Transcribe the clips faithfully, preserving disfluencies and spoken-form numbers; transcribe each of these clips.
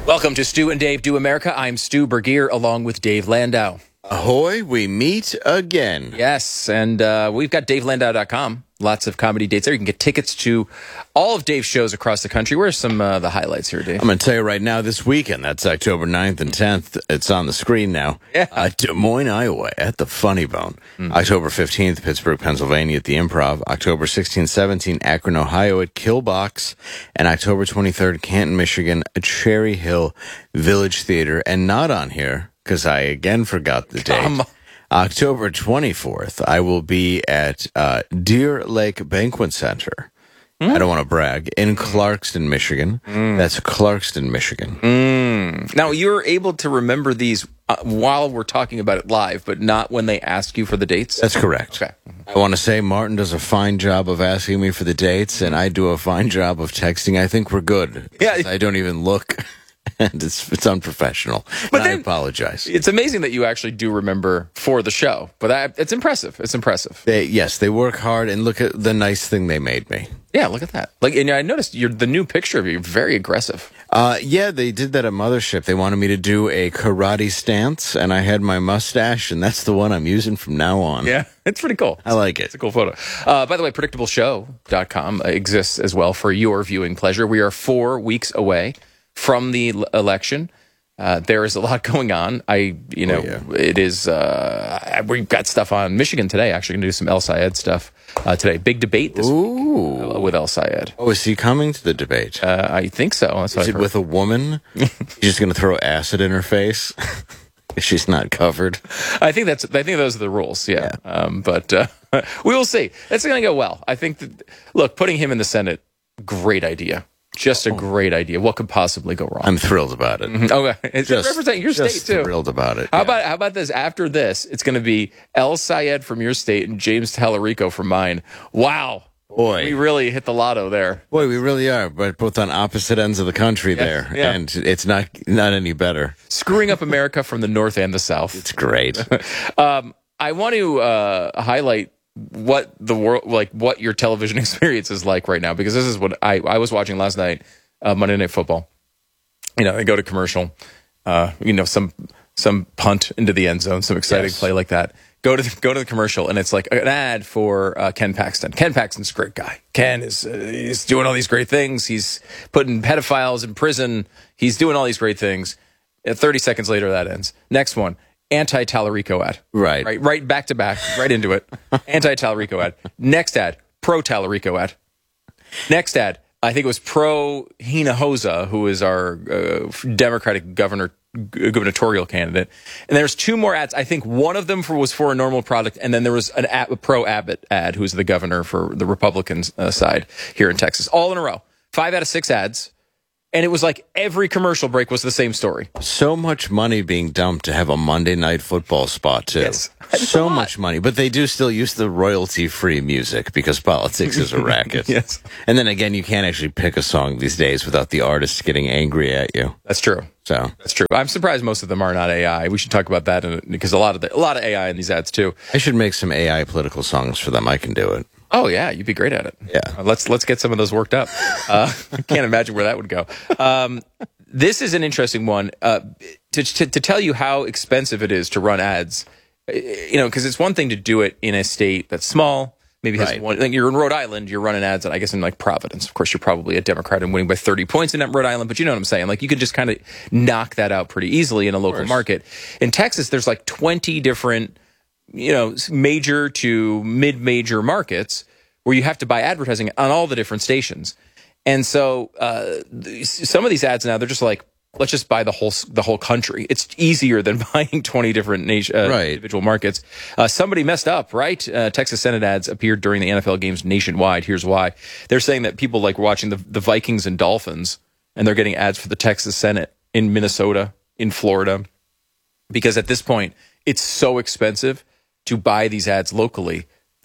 Welcome to Stu and Dave Do America. I'm Stu Bergier along with Dave Landau. Ahoy, we meet again. Yes, and uh, we've got dave landau dot com. Lots of comedy dates there. You can get tickets to all of Dave's shows across the country. Where's some uh, the highlights here, Dave? I'm going to tell you right now, this weekend, that's October ninth and tenth. It's on the screen now. Yeah. Uh, Des Moines, Iowa, at the Funny Bone. Mm. October fifteenth, Pittsburgh, Pennsylvania, at the Improv. October sixteenth, seventeenth, Akron, Ohio, at Killbox. And October twenty-third, Canton, Michigan, at Cherry Hill Village Theater. And not on here, because I again forgot the date. Um, October twenty-fourth, I will be at uh, Deer Lake Banquet Center. Mm. I don't want to brag. In Clarkston, Michigan. Mm. That's Clarkston, Michigan. Mm. Now, you're able to remember these uh, while we're talking about it live, but not when they ask you for the dates? That's correct. Okay. I want to say Martin does a fine job of asking me for the dates, and I do a fine job of texting. I think we're good. Yeah. I don't even look. And it's it's unprofessional. But then, I apologize. It's amazing that you actually do remember for the show. But that, it's impressive. It's impressive. They, yes, they work hard, and look at the nice thing they made me. Yeah, look at that. Like, and I noticed you're the new picture of you. You're very aggressive. Uh, yeah, they did that at Mothership. They wanted me to do a karate stance, and I had my mustache, and that's the one I'm using from now on. Yeah, it's pretty cool. I like it. It's a cool photo. Uh, by the way, predictable show dot com exists as well for your viewing pleasure. We are four weeks away from the election. Uh, there is a lot going on. I, you know, oh, yeah. it is, uh, we've got stuff on Michigan today, actually going to do some El Sayed stuff uh, today. Big debate this Ooh. week uh, with El Sayed. Oh, is he coming to the debate? Uh, I think so. That's what is I've it heard. With a woman? He's just going to throw acid in her face? She's not covered. I think that's, I think those are the rules. Yeah. yeah. Um, but uh, we will see. It's going to go well. I think that, look, putting him in the Senate, great idea. Just a great idea. What could possibly go wrong? I'm thrilled about it. Mm-hmm. Okay, it's just, representing your just state too. Thrilled about it. How yeah. about how about this? After this, it's going to be El Sayed from your state and James Tallarico from mine. Wow, boy, we really hit the lotto there. Boy, we really are. But both on opposite ends of the country yeah, there, yeah. and it's not not any better. Screwing up America from the north and the south. It's great. um, I want to uh, highlight what the world, like what your television experience is like right now, because this is what I I was watching last night. Uh, Monday Night Football. You know, they go to commercial. Uh, you know, some some punt into the end zone, some exciting yes. play like that. Go to the, go to the commercial, and it's like an ad for uh, Ken Paxton. Ken Paxton's a great guy. Ken is uh, he's doing all these great things. He's putting pedophiles in prison. He's doing all these great things. And thirty seconds later, that ends. Next one, anti-Tallarico ad. Right, right, right, back to back, right into it. Anti-Tallarico ad. Next ad, pro-Tallarico ad. Next ad. I think it was pro Hinojosa, who is our uh, Democratic governor gubernatorial candidate. And there's two more ads. I think one of them for, was for a normal product, and then there was an ad, a pro Abbott ad, who's the governor for the Republican uh, side here in Texas. All in a row. Five out of six ads. And it was like every commercial break was the same story. So much money being dumped to have a Monday Night Football spot, too. Yes. So much money. But they do still use the royalty-free music because politics is a racket. Yes. And then again, you can't actually pick a song these days without the artist getting angry at you. That's true. So That's true. I'm surprised most of them are not A I. We should talk about that in, because a lot of the, a lot of A I in these ads, too. I should make some A I political songs for them. I can do it. Oh yeah, you'd be great at it. Yeah, uh, let's let's get some of those worked up. Uh, I can't imagine where that would go. Um, this is an interesting one uh, to, to to tell you how expensive it is to run ads. You know, because it's one thing to do it in a state that's small. Maybe has right. one. Like you're in Rhode Island, you're running ads, and I guess in like Providence. Of course, you're probably a Democrat and winning by thirty points in Rhode Island. But you know what I'm saying? Like you could just kind of knock that out pretty easily in a local market. In Texas, there's like twenty different, you know, major to mid-major markets where you have to buy advertising on all the different stations. And so uh, some of these ads now, they're just like, let's just buy the whole the whole country. It's easier than buying twenty different nation, uh, right. individual markets. Uh, somebody messed up, right? Uh, Texas Senate ads appeared during the N F L games nationwide. Here's why. They're saying that people like watching the, the Vikings and Dolphins, and they're getting ads for the Texas Senate in Minnesota, in Florida, because at this point, it's so expensive to buy these ads locally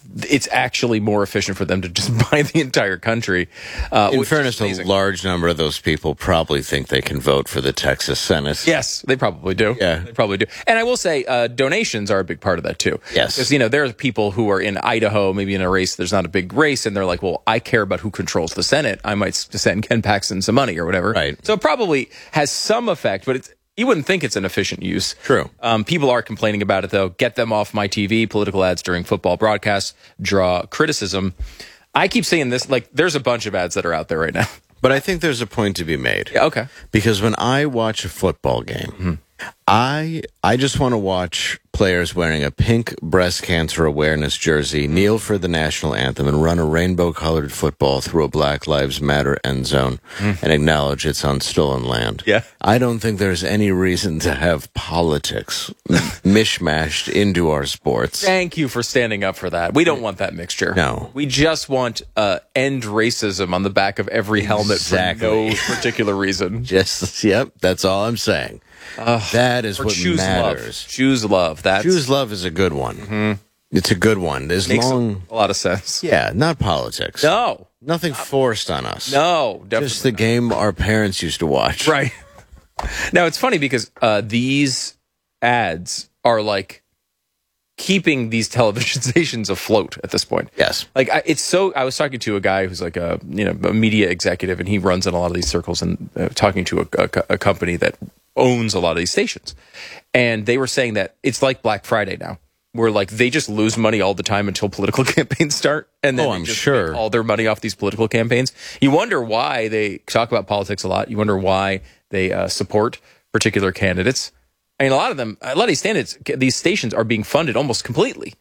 it's actually more efficient for them to just buy the entire country. Uh, In fairness, a large number of those people probably think they can vote for the Texas Senate. Yes, they probably do. Yeah. They probably do. And I will say uh, donations are a big part of that, too. Yes. Because, you know, there are people who are in Idaho, maybe in a race, there's not a big race, and they're like, well, I care about who controls the Senate. I might send Ken Paxton some money or whatever. Right. So it probably has some effect, but it's you wouldn't think it's an efficient use. True. Um, people are complaining about it, though. Get them off my T V. Political ads during football broadcasts draw criticism. I keep saying this, like, there's a bunch of ads that are out there right now. But I think there's a point to be made. Yeah, okay. Because when I watch a football game, mm-hmm. I I just want to watch players wearing a pink breast cancer awareness jersey kneel for the national anthem and run a rainbow-colored football through a Black Lives Matter end zone mm. and acknowledge it's on stolen land. Yeah. I don't think there's any reason to have politics mishmashed into our sports. Thank you for standing up for that. We don't want that mixture. No. We just want uh, end racism on the back of every helmet exactly. for no particular reason. Just, yep, that's all I'm saying. Uh, that is what choose matters. Love. Choose love. That's choose love is a good one. Mm-hmm. It's a good one. As Makes long a lot of sense. Yeah, not politics. No, nothing not, forced on us. No, definitely just the not. game our parents used to watch. Right. Now it's funny because uh, these ads are like keeping these television stations afloat at this point. Yes. Like I, it's so. I was talking to a guy who's like a you know a media executive, and he runs in a lot of these circles, and uh, talking to a, a, a company that owns a lot of these stations, and they were saying that it's like Black Friday now, where like they just lose money all the time until political campaigns start, and then oh, they I'm just sure make all their money off these political campaigns. You wonder why they talk about politics a lot. You wonder why they uh, support particular candidates. I mean, a lot of them, a lot of these standards, these stations are being funded almost completely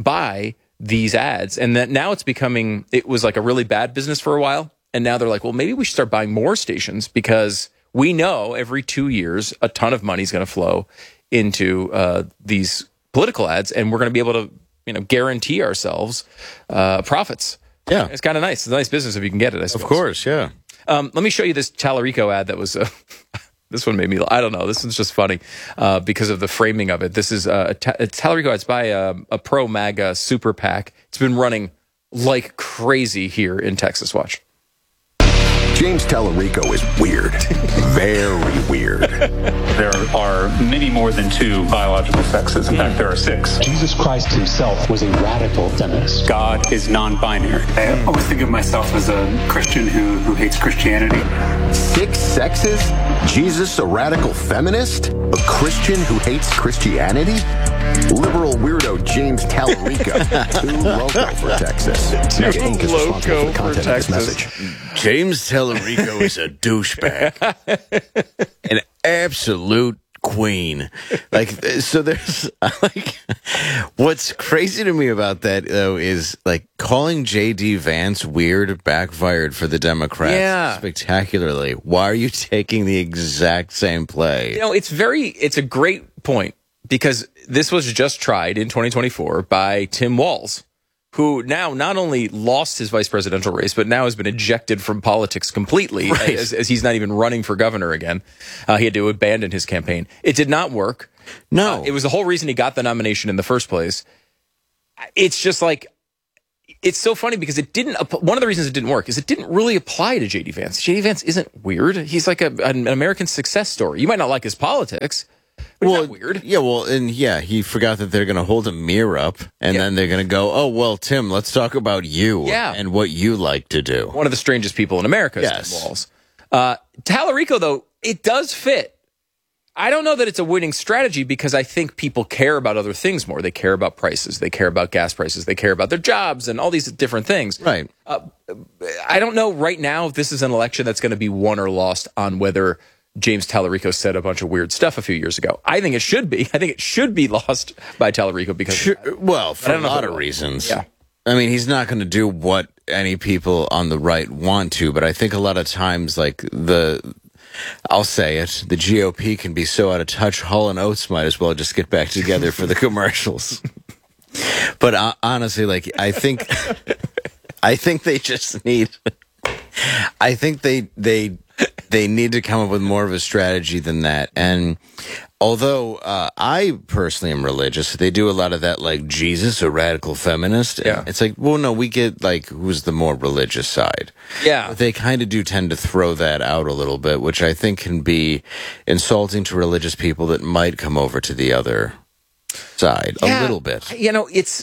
by these ads, and that now it's becoming. It was like a really bad business for a while, and now they're like, well, maybe we should start buying more stations because we know every two years a ton of money is going to flow into uh, these political ads, and we're going to be able to, you know, guarantee ourselves uh, profits. Yeah, it's kind of nice. It's a nice business if you can get it. I suppose. Of course, yeah. Um, let me show you this Tallarico ad that was. Uh, this one made me. I don't know. This one's just funny uh, because of the framing of it. This is uh, a, ta- a Tallarico. It's by a, a pro MAGA super PAC. It's been running like crazy here in Texas. Watch. James Tallarico is weird. Very weird. There are many more than two biological sexes. In fact, there are six. Jesus Christ himself was a radical feminist. God is non-binary. I always think of myself as a Christian who, who hates Christianity. Six sexes? Jesus, a radical feminist? A Christian who hates Christianity? Liberal weirdo James Tallarico. Too loco for Texas. Too loco for, for Texas. James Tallarico is a douchebag. An absolute queen. Like, so there's, like, what's crazy to me about that, though, is, like, calling J D Vance weird backfired for the Democrats yeah. spectacularly. Why are you taking the exact same play? You know, it's very, it's a great point because this was just tried in twenty twenty-four by Tim Walz, who now not only lost his vice presidential race, but now has been ejected from politics completely, right. as, as he's not even running for governor again. Uh, he had to abandon his campaign. It did not work. No. Uh, it was the whole reason he got the nomination in the first place. It's just like, it's so funny because it didn't, one of the reasons it didn't work is it didn't really apply to J D Vance. J D Vance isn't weird. He's like a, an American success story. You might not like his politics, but well, it's not weird. Yeah, well, and yeah, he forgot that they're going to hold a mirror up, and yeah. then they're going to go, oh, well, Tim, let's talk about you yeah. and what you like to do. One of the strangest people in America is yes. Tim Walz. Uh, Tallarico, though, it does fit. I don't know that it's a winning strategy because I think people care about other things more. They care about prices. They care about gas prices. They care about their jobs and all these different things. Right. Uh, I don't know right now if this is an election that's going to be won or lost on whether James Tallarico said a bunch of weird stuff a few years ago. I think it should be. I think it should be lost by Tallarico because sure, well, for a lot of will. reasons. Yeah. I mean, he's not going to do what any people on the right want to, but I think a lot of times, like the, I'll say it, the G O P can be so out of touch. Hall and Oates might as well just get back together for the commercials. But uh, honestly, like I think, I think they just need. I think they they. They need to come up with more of a strategy than that. And Although uh, I personally am religious, they do a lot of that, like Jesus, a radical feminist. Yeah. It's like, well, no, we get like who's the more religious side. Yeah. But they kind of do tend to throw that out a little bit, which I think can be insulting to religious people that might come over to the other side Yeah. a little bit. You know, it's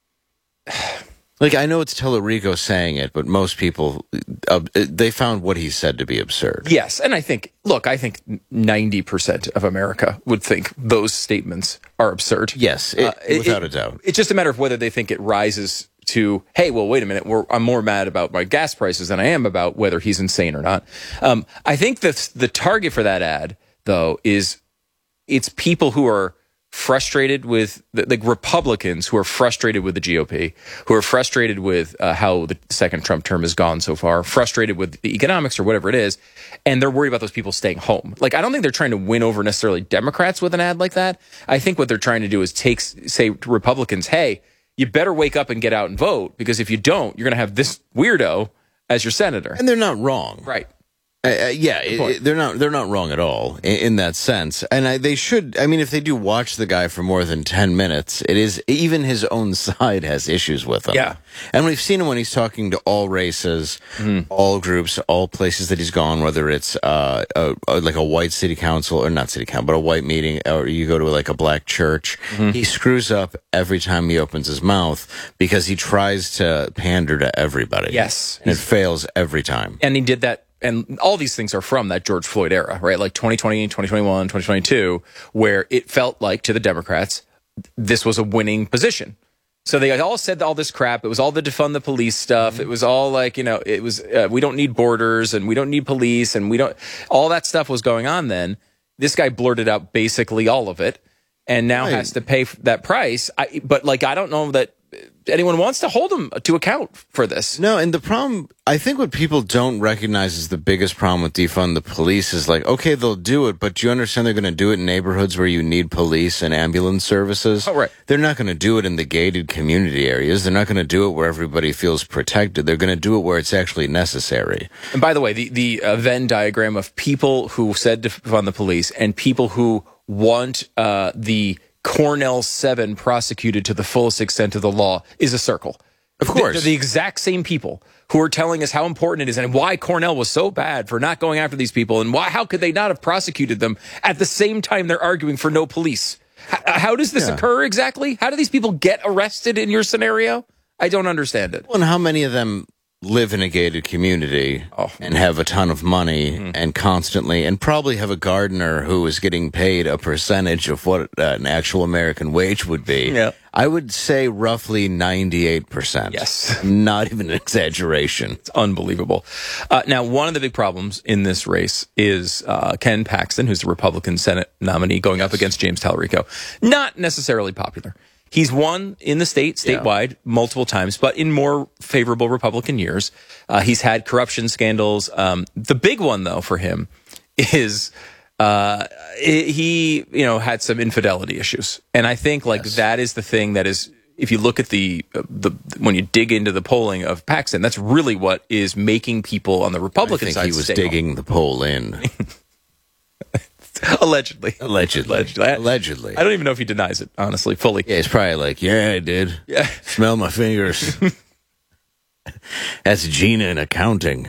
Like, I know it's Tellerico saying it, but most people, uh, they found what he said to be absurd. yes, and I think look, I think ninety percent of America would think those statements are absurd. Yes, it, Uh, it- without it- a doubt. It's just a matter of whether they think it rises to, hey, well, wait a minute, we're, I'm more mad about my gas prices than I am about whether he's insane or not. Um, I think that the target for that ad, though, is it's people who are frustrated with, like Republicans who are frustrated with the G O P, who are frustrated with uh, how the second Trump term has gone so far, frustrated with the economics or whatever it is, and they're worried about those people staying home. Like, I don't think they're trying to win over necessarily Democrats with an ad like that. I think what they're trying to do is take, say to Republicans, hey, you better wake up and get out and vote, because if you don't, you're going to have this weirdo as your senator. And they're not wrong. Right. Uh, uh, yeah, it, it, they're not. They're not wrong at all in, in that sense. And I, they should. I mean, if they do watch the guy for more than ten minutes, it is even his own side has issues with him. Yeah. And we've seen him when he's talking to all races, all groups, all places that he's gone. Whether it's uh, a, a, like a white city council or not city council, but a white meeting, or you go to like a black church, he screws up every time he opens his mouth because he tries to pander to everybody. Yes. and it fails every time. And he did that. And all these things are from that George Floyd era, right? Like twenty twenty, twenty twenty-one, twenty twenty-two, where it felt like to the Democrats, this was a winning position. So they all said all this crap. It was all the defund the police stuff. It was all like, you know, it was, uh, we don't need borders and we don't need police and we don't, all that stuff was going on then. This guy blurted out basically all of it and now Right. has to pay that price. I, but like, I don't know that anyone wants to hold him to account for this. No, and the problem, I think what people don't recognize is the biggest problem with defund the police is like, okay, they'll do it, but do you understand they're going to do it in neighborhoods where you need police and ambulance services? Oh, right. They're not going to do it in the gated community areas. They're not going to do it where everybody feels protected. They're going to do it where it's actually necessary. And by the way, the, the uh, Venn diagram of people who said to fund the police and people who want uh, the Cornell seven prosecuted to the fullest extent of the law is a circle. Of course. They're the exact same people who are telling us how important it is and why Cornell was so bad for not going after these people and why how could they not have prosecuted them at the same time they're arguing for no police. H- how does this Yeah. occur exactly? How do these people get arrested in your scenario? I don't understand it. Well, and how many of them live in a gated community Oh. and have a ton of money and constantly and probably have a gardener who is getting paid a percentage of what uh, an actual American wage would be. Yeah. I would say roughly ninety-eight percent. Yes. Not even an exaggeration. It's unbelievable. Uh, now, one of the big problems in this race is uh, Ken Paxton, who's the Republican Senate nominee, going up against James Tallarico. Not necessarily popular. He's won in the state, statewide, yeah. multiple times, but in more favorable Republican years. Uh, he's had corruption scandals. Um, the big one, though, for him is uh, he, you know, had some infidelity issues. And I think, like, yes. that is the thing that is, if you look at the, uh, the, when you dig into the polling of Paxton, that's really what is making people on the Republican I think side he was stay digging home. the poll in. Allegedly. Allegedly. Allegedly. I, Allegedly. I don't even know if he denies it, honestly, fully. Yeah, he's probably like, yeah, I did. Yeah. Smell my fingers. That's Gina in accounting.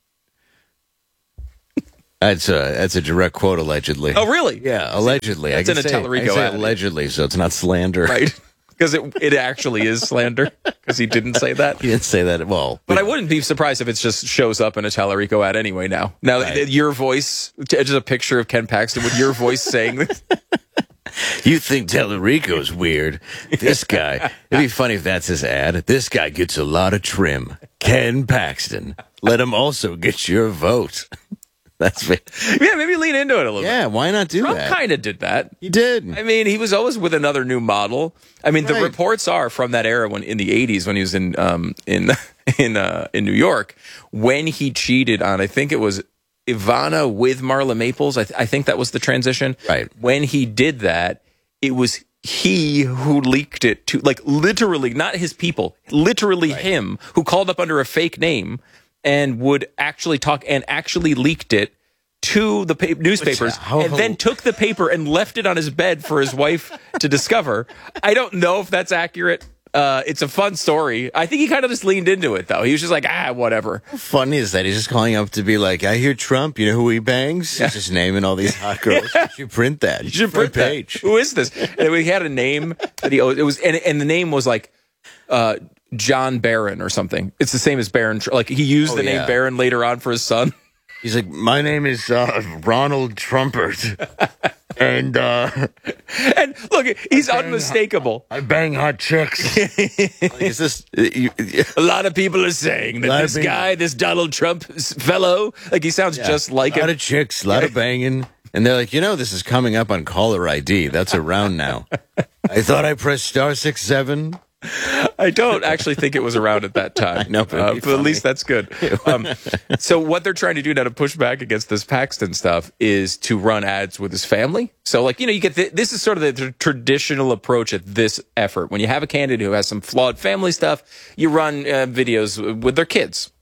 That's a that's a direct quote, allegedly. Oh, really? Yeah, allegedly. That's I can in a say, Tallarico I can say ad. allegedly, so it's not slander. Right. Because it, it actually is slander, because he didn't say that. He didn't say that. Well, But I wouldn't be surprised if it just shows up in a Tallarico ad anyway now. Now, Right. your voice, just a picture of Ken Paxton with your voice saying this. you think Tallarico's weird. This guy, it'd be funny if that's his ad. This guy gets a lot of trim. Ken Paxton. Let him also get your vote. That's me. Yeah, maybe lean into it a little Yeah, bit. why not do Trump that? kind of did that. He did. I mean, he was always with another new model. I mean, Right. the reports are from that era when in the eighties when he was in um in in uh, in New York when he cheated on I think it was Ivana with Marla Maples. I, th- I think that was the transition. Right. When he did that, it was he who leaked it to like literally not his people, literally Right. him who called up under a fake name and would actually talk and actually leaked it to the pa- newspapers How- and then took the paper and left it on his bed for his wife to discover. I don't know if that's accurate. Uh, it's a fun story. I think he kind of just leaned into it, though. He was just like, ah, whatever. How funny is that? He's just calling up to be like, I hear Trump, you know who he bangs? He's just naming all these hot girls. You should print that. You should print that. page. Who is this? And we had a name that he owed. It was, and, and the name was like uh, John Barron or something. It's the same as Barron. Tr- Like he used Oh, the yeah. name Barron later on for his son. He's like, my name is uh, Ronald Trumpert. And uh, And look, he's unmistakable. I bang hot chicks. Like, is this... You, you, A lot of people are saying that Lot of this people- guy, this Donald Trump fellow, like he sounds just like a lot him. of chicks, a lot of banging. And they're like, you know, this is coming up on caller I D. That's around now. I thought I pressed star six seven. I don't actually think it was around at that time. I know, but it'd uh, be but at funny. least that's good. Um, so what they're trying to do now to push back against this Paxton stuff is to run ads with his family. So, like, you know, you get the, this is sort of the tr- traditional approach at this effort. When you have a candidate who has some flawed family stuff, you run uh, videos with their kids.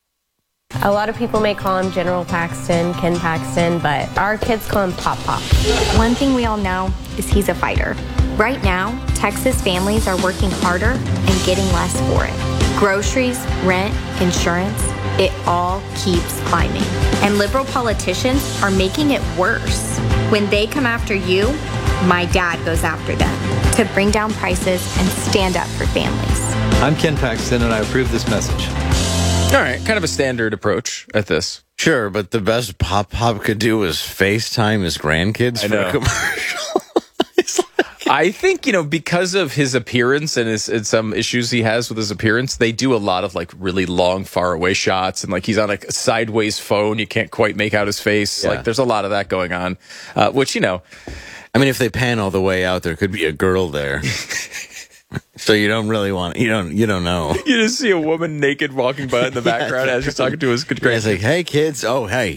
A lot of people may call him General Paxton, Ken Paxton, but our kids call him Pop Pop. One thing we all know is he's a fighter. Right now, Texas families are working harder and getting less for it. Groceries, rent, insurance, it all keeps climbing. And liberal politicians are making it worse. When they come after you, my dad goes after them to bring down prices and stand up for families. I'm Ken Paxton, and I approve this message. All right, kind of a standard approach at this. Sure, but the best Pop Pop could do was FaceTime his grandkids I for know. a commercial. I think, you know, because of his appearance and, his, and some issues he has with his appearance, they do a lot of like really long, far away shots. And like he's on a sideways phone. You can't quite make out his face. Yeah. Like there's a lot of that going on, uh, which, you know, I mean, if they pan all the way out, there could be a girl there. So you don't really want, you don't, you don't know. you just see a woman naked walking by in the background as he's talking to his It's grand. like, hey, kids. Oh, hey,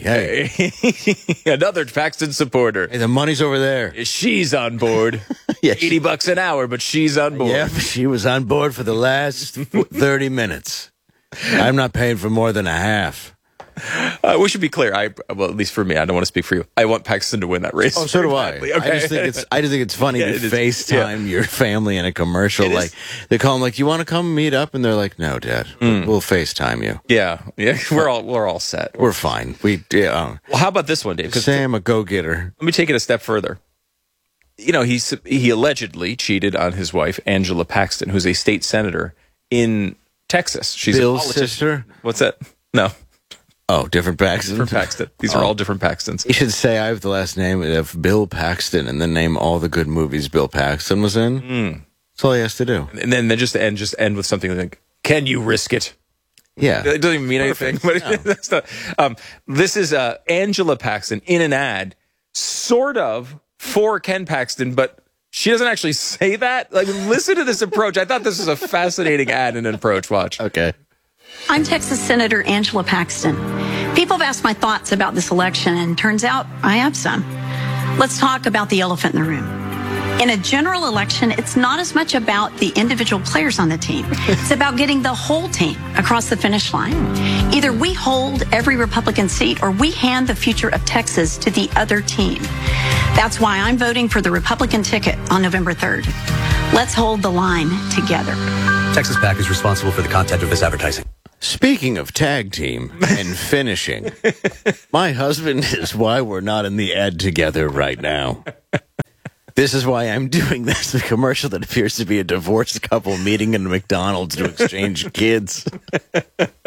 hey. Another Paxton supporter. Hey, the money's over there. She's on board. Yeah, eighty bucks an hour, but she's on board. Yeah, she was on board for the last thirty minutes. I'm not paying for more than a half. Uh, we should be clear. I well, at least for me, I don't want to speak for you. I want Paxton to win that race. Oh, so do I. Badly. I just think it's I just think it's funny Yeah, to it is. FaceTime your family in a commercial. It is. Like they call them like, you want to come meet up? And they're like, no, Dad, Mm. we'll FaceTime you. Yeah, yeah. We're all we're all set. We're fine. We yeah. Well, how about this one, Dave? 'Cause Sam, a go getter. let me take it a step further. You know, he's he allegedly cheated on his wife, Angela Paxton, who's a state senator in Texas. She's Bill's a politician. sister. What's that? No, Oh, different Paxton. different Paxton. These are all different Paxtons. You should say I have the last name of Bill Paxton, and then name all the good movies Bill Paxton was in. Mm. That's all he has to do. And then, then just end just end with something like, "Can you risk it?" Yeah. It doesn't even mean anything. But No. that's not, um, this is uh, Angela Paxton in an ad, sort of for Ken Paxton, but she doesn't actually say that. Like, listen to this approach. I thought this was a fascinating ad and an approach. Watch. Okay. I'm Texas Senator Angela Paxton. People have asked my thoughts about this election, and turns out I have some. Let's talk about the elephant in the room. In a general election, it's not as much about the individual players on the team. It's about getting the whole team across the finish line. Either we hold every Republican seat or we hand the future of Texas to the other team. That's why I'm voting for the Republican ticket on November third. Let's hold the line together. Texas PAC is responsible for the content of this advertising. Speaking of tag team and finishing, my husband is why we're not in the ad together right now. This is why I'm doing this, the commercial that appears to be a divorced couple meeting in a McDonald's to exchange kids. I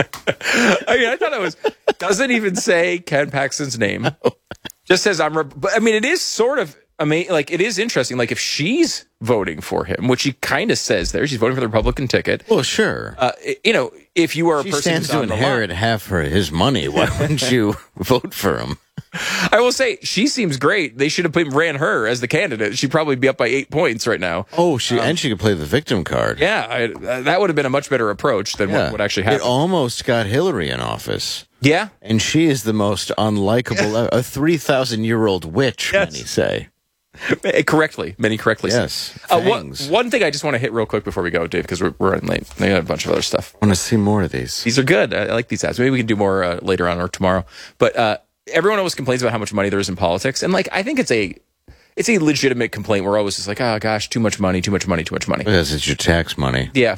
mean, I thought it was, doesn't even say Ken Paxton's name. Just says I'm, re- but I mean, it is sort of, I mean, like, it is interesting. Like, if she's voting for him, which she kind of says there, she's voting for the Republican ticket. Well, sure. Uh, you know, if you are a She person stands who's to on the inherit line, half for his money. Why wouldn't you vote for him? I will say she seems great. They should have put, ran her as the candidate. She'd probably be up by eight points right now. Oh, she and she could play the victim card. Yeah, I, uh, that would have been a much better approach than Yeah. what would actually happen. It almost got Hillary in office. Yeah, And she is the most unlikable, a three thousand year old witch, Yes. many say. correctly. Many correctly said. Yes. Uh, one, Fangs. one thing I just want to hit real quick before we go, Dave, because we're, we're running late. I got a bunch of other stuff. I want to see more of these. These are good. I, I like these ads. Maybe we can do more uh, later on or tomorrow. But uh, everyone always complains about how much money there is in politics, and like I think it's a it's a legitimate complaint. We're always just like, oh gosh, too much money, too much money, too much money. Because it's your tax money. Yeah,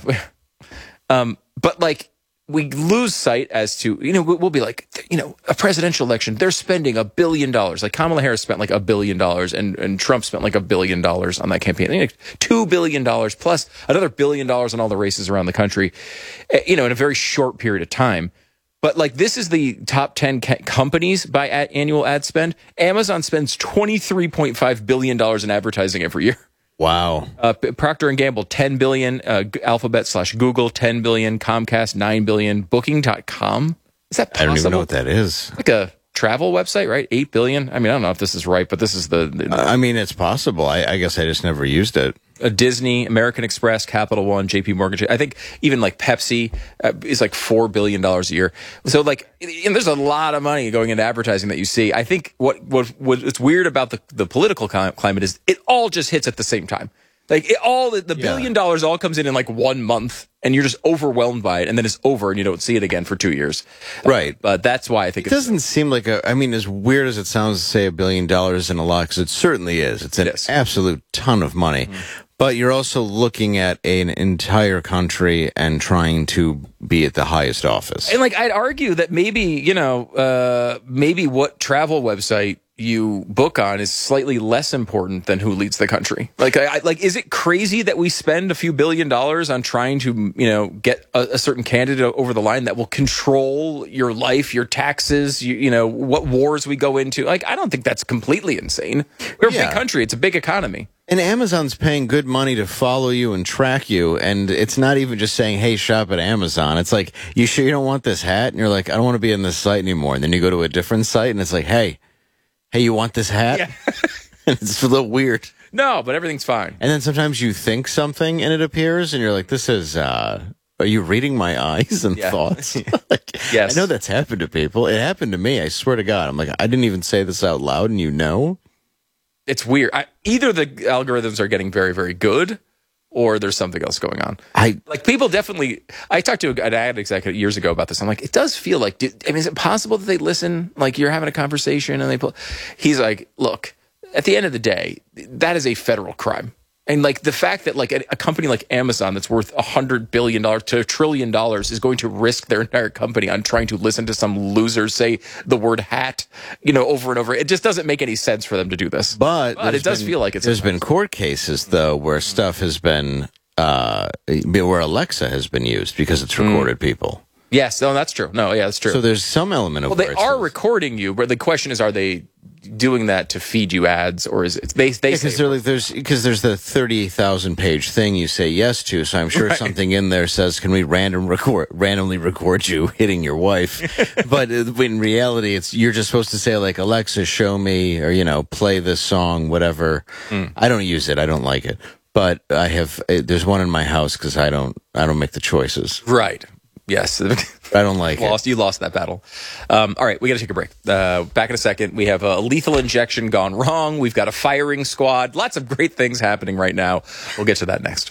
um, but like. We lose sight as to, you know, we'll be like, you know, a presidential election, they're spending a billion dollars. Like Kamala Harris spent like a billion dollars and, and Trump spent like a billion dollars on that campaign. You know, Two billion dollars plus another billion dollars on all the races around the country, you know, in a very short period of time. But like this is the top ten ca- companies by ad- annual ad spend. Amazon spends twenty-three point five billion dollars in advertising every year. Wow. Uh, Procter and Gamble, ten billion dollars. Uh, Alphabet slash Google, ten billion dollars. Comcast, nine billion dollars. Booking dot com. Is that possible? I don't even know what that is. Like a travel website, right? eight billion dollars. I mean, I don't know if this is right, but this is the... the I mean, it's possible. I, I guess I just never used it. A Disney, American Express, Capital One, J P Morgan. I think even like Pepsi uh, is like four billion dollars a year. So like, and there's a lot of money going into advertising that you see. I think what what what's weird about the, the political climate is it all just hits at the same time. Like it all the, the Yeah. billion dollars all comes in in like one month, and you're just overwhelmed by it, and then it's over, and you don't see it again for two years. Right. Uh, but that's why I think It it's, doesn't seem like a, I mean, as weird as it sounds to say a billion dollars in a lot, because it certainly is. It's an It is. absolute ton of money. Mm-hmm. But you're also looking at an entire country and trying to be at the highest office. And like I'd argue that maybe, you know, uh, maybe what travel website you book on is slightly less important than who leads the country. Like, I, I- like, is it crazy that we spend a few billion dollars on trying to, you know, get a, a certain candidate over the line that will control your life, your taxes, you, you know, what wars we go into? Like, I don't think that's completely insane. We're a Yeah. big country. It's a big economy. And Amazon's paying good money to follow you and track you, and it's not even just saying, "Hey, shop at Amazon." It's like, "You sure you don't want this hat?" And you're like, "I don't want to be on this site anymore." And then you go to a different site, and it's like, "Hey, hey, you want this hat?" Yeah. And it's a little weird. No, but everything's fine. And then sometimes you think something, and it appears, and you're like, "This is." uh Are you reading my eyes and Yeah. thoughts? Like, Yes. I know that's happened to people. It happened to me. I swear to God. I'm like, I didn't even say this out loud, and you know. It's weird. I, either the algorithms are getting very, very good, or there's something else going on. I Like people definitely. I talked to an ad executive years ago about this. I'm like, it does feel like. Do, I mean, is it possible that they listen? Like you're having a conversation and they pull. He's like, look. At the end of the day, that is a federal crime. And like the fact that like a, a company like Amazon that's worth a hundred billion dollars to a trillion dollars is going to risk their entire company on trying to listen to some losers say the word hat, you know, over and over. It just doesn't make any sense for them to do this. But, But it does been- feel like it's There's a- been court cases though where stuff has been uh, where Alexa has been used because it's recorded people. Yes, no, that's true. No, yeah, that's true. So there's some element of well, where they it are says- recording you, but the question is, are they doing that to feed you ads, or is it they they because say they're like there's because there's the thirty thousand page thing you say yes to. So I'm sure Right. something in there says, "Can we random record randomly record you hitting your wife?" But uh, in reality, it's you're just supposed to say like, "Alexa, show me," or you know, "Play this song," whatever. Mm. I don't use it. I don't like it. But I have. Uh, there's one in my house because I don't. I don't make the choices. right. Yes. I don't like it. lost. You lost that battle. Um, all right, we got to take a break. Uh, back in a second. We have a lethal injection gone wrong. We've got a firing squad. Lots of great things happening right now. We'll get to that next.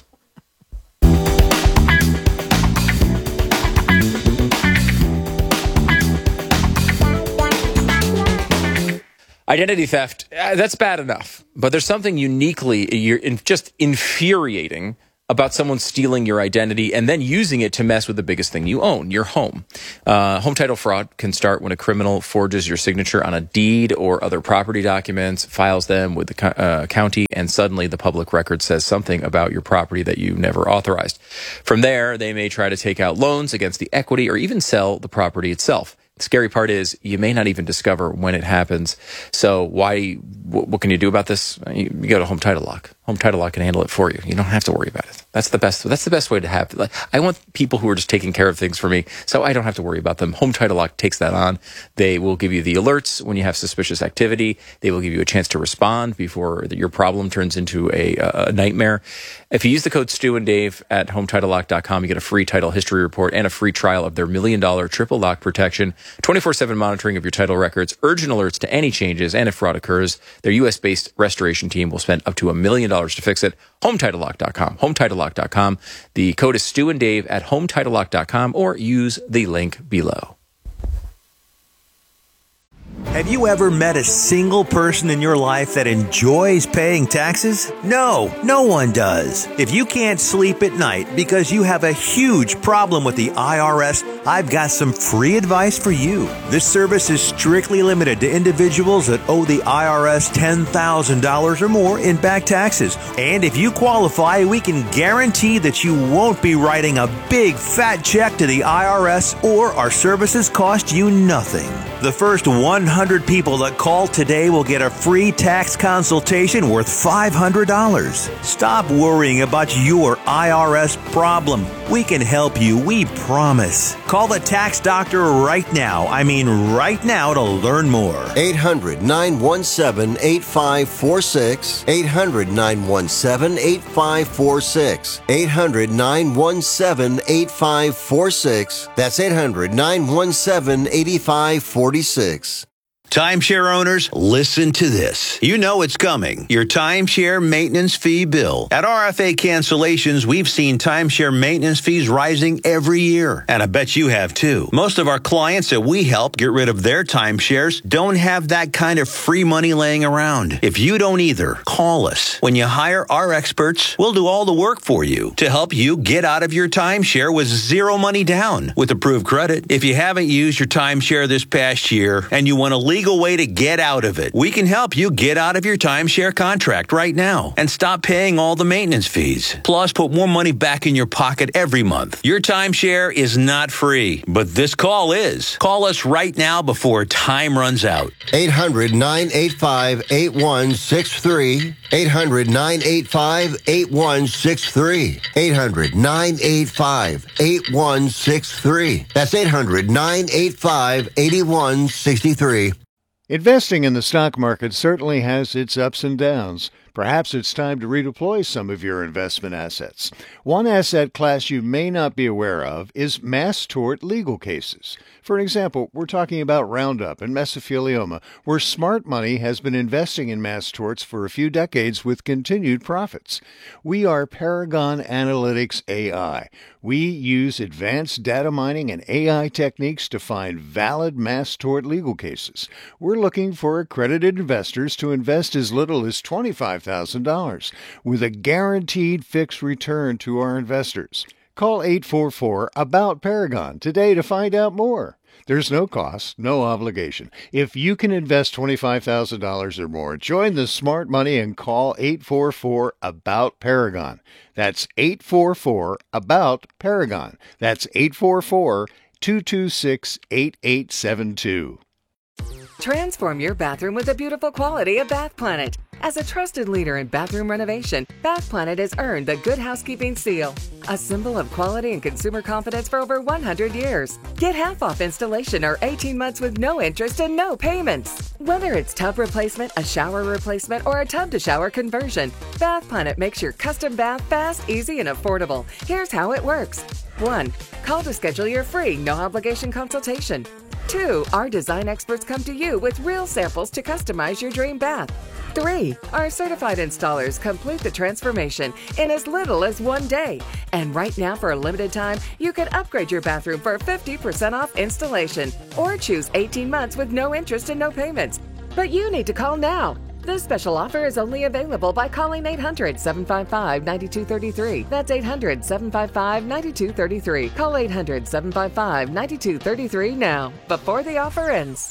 Identity theft, uh, that's bad enough. But there's something uniquely you're in, just infuriating about someone stealing your identity and then using it to mess with the biggest thing you own, your home. Uh, home title fraud can start when a criminal forges your signature on a deed or other property documents, files them with the co- uh, county, and suddenly the public record says something about your property that you never authorized. From there, they may try to take out loans against the equity or even sell the property itself. The scary part is you may not even discover when it happens. So why? What, what can you do about this? You, you go to Home Title Lock. Home Title Lock can handle it for you. You don't have to worry about it. That's the best. That's the best way to have. Like, I want people who are just taking care of things for me, so I don't have to worry about them. Home Title Lock takes that on. They will give you the alerts when you have suspicious activity. They will give you a chance to respond before your problem turns into a, a nightmare. If you use the code Stu and Dave at home title lock dot com, you get a free title history report and a free trial of their million dollar triple lock protection, twenty-four seven monitoring of your title records, urgent alerts to any changes, and if fraud occurs, their U S based restoration team will spend up to a million dollars to fix it. home title lock dot com. home title lock dot com. The code is Stu and Dave at home title lock dot com or use the link below. Have you ever met a single person in your life that enjoys paying taxes? No, no one does. If you can't sleep at night because you have a huge problem with the I R S, I've got some free advice for you. This service is strictly limited to individuals that owe the I R S ten thousand dollars or more in back taxes. And if you qualify, we can guarantee that you won't be writing a big fat check to the I R S, or our services cost you nothing. The first one hundred people that call today will get a free tax consultation worth five hundred dollars. Stop worrying about your I R S problem. We can help you, we promise. Call the tax doctor right now. I mean right now to learn more. eight hundred, nine one seven, eight five four six. eight hundred, nine one seven, eight five four six. eight hundred, nine one seven, eight five four six. That's eight hundred, nine one seven, eight five four six. Timeshare owners, listen to this. You know it's coming. Your timeshare maintenance fee bill. At R F A Cancellations, we've seen timeshare maintenance fees rising every year. And I bet you have too. Most of our clients that we help get rid of their timeshares don't have that kind of free money laying around. If you don't either, call us. When you hire our experts, we'll do all the work for you to help you get out of your timeshare with zero money down with approved credit. If you haven't used your timeshare this past year and you want to leave legal way to get out of it, we can help you get out of your timeshare contract right now and stop paying all the maintenance fees. Plus, put more money back in your pocket every month. Your timeshare is not free, but this call is. Call us right now before time runs out. eight hundred, nine eight five, eight one six three. eight hundred, nine eight five, eight one six three. eight hundred, nine eight five, eight one six three. That's eight hundred, nine eight five, eight one six three. Investing in the stock market certainly has its ups and downs. Perhaps it's time to redeploy some of your investment assets. One asset class you may not be aware of is mass tort legal cases. For example, we're talking about Roundup and mesothelioma, where smart money has been investing in mass torts for a few decades with continued profits. We are Paragon Analytics A I. We use advanced data mining and A I techniques to find valid mass tort legal cases. We're looking for accredited investors to invest as little as twenty-five thousand dollars with a guaranteed fixed return to our investors. Call eight four four, A B O U T, Paragon today to find out more. There's no cost, no obligation. If you can invest twenty-five thousand dollars or more, join the smart money and call eight four four, A B O U T, Paragon. That's eight four four, A B O U T, Paragon. That's eight four four, two two six, eight eight seven two. Transform your bathroom with the beautiful quality of Bath Planet. As a trusted leader in bathroom renovation, Bath Planet has earned the Good Housekeeping seal, a symbol of quality and consumer confidence for over one hundred years. Get half off installation or eighteen months with no interest and no payments. Whether it's tub replacement, a shower replacement, or a tub-to-shower conversion, Bath Planet makes your custom bath fast, easy, and affordable. Here's how it works. one. Call to schedule your free, no-obligation consultation. two. Our design experts come to you with real samples to customize your dream bath. three. Our certified installers complete the transformation in as little as one day. And right now, for a limited time, you can upgrade your bathroom for fifty percent off installation or choose eighteen months with no interest and no payments. But you need to call now. This special offer is only available by calling eight hundred, seven five five, nine two three three. That's eight hundred, seven five five, nine two three three. Call eight hundred, seven five five, nine two three three now, before the offer ends.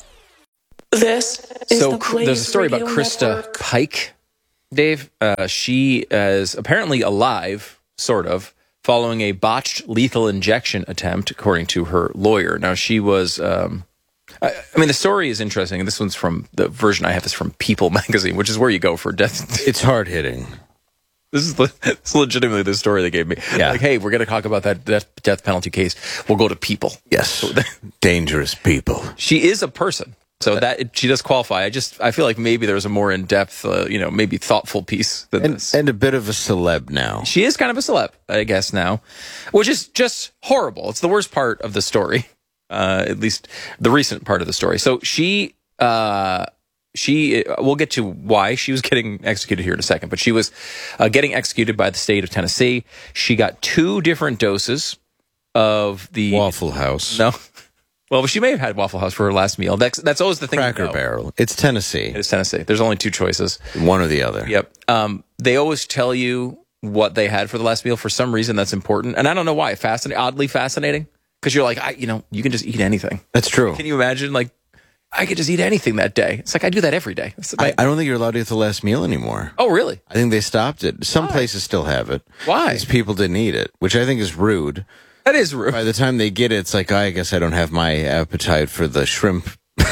This is so the cr- there's a story about Radio Krista Network. Pike, Dave. Uh, she is apparently alive, sort of, following a botched lethal injection attempt, according to her lawyer. Now, she was... Um, I, I mean, the story is interesting. This one's from the version I have is from People magazine, which is where you go for death. It's hard hitting. This is, this is legitimately the story they gave me. Yeah. Like, hey, we're going to talk about that death, death penalty case. We'll go to People. Yes. So that, dangerous people. She is a person. So that she does qualify. I just I feel like maybe there's a more in depth, uh, you know, maybe thoughtful piece than and, this. And a bit of a celeb now. She is kind of a celeb, I guess now, which is just horrible. It's the worst part of the story, uh, at least the recent part of the story. So she, uh, she, we'll get to why she was getting executed here in a second, but she was uh, getting executed by the state of Tennessee. She got two different doses of the Waffle House. No. Well, she may have had Waffle House for her last meal. That's that's always the thing. Cracker Barrel. It's Tennessee. It's Tennessee. There's only two choices. One or the other. Yep. Um, they always tell you what they had for the last meal. For some reason, that's important, and I don't know why. Fascinating, oddly fascinating, because you're like, I, you know, you can just eat anything. That's true. Can you imagine? Like, I could just eat anything that day. It's like I do that every day. I, I don't think you're allowed to get the last meal anymore. Oh, really? I think they stopped it. Some Why? places still have it. Why? Because people didn't eat it, which I think is rude. That is rude. By the time they get it, it's like, I guess I don't have my appetite for the shrimp